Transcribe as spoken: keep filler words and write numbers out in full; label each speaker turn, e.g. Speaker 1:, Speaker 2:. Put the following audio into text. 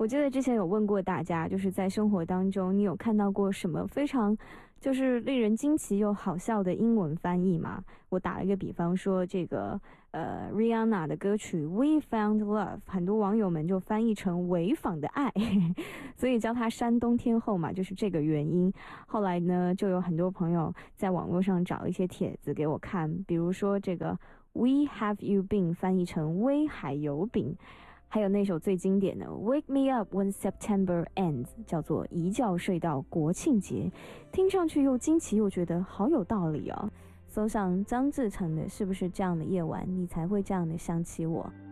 Speaker 1: 我记得之前有问过大家，就是在生活当中，你有看到过什么非常就是令人惊奇又好笑的英文翻译吗？我打了一个比方说，这个呃 Rihanna 的歌曲《We Found Love》，很多网友们就翻译成“潍坊的爱”，所以叫它山东天后嘛，就是这个原因。后来呢，就有很多朋友在网络上找一些帖子给我看，比如说这个 "We Have You Been" 翻译成“威海油饼”。还有那首最经典的 Wake Me Up When September Ends 叫做一觉睡到国庆节，听上去又惊奇又觉得好有道理哦。搜上张志成的是不是这样的夜晚你才会这样的想起我。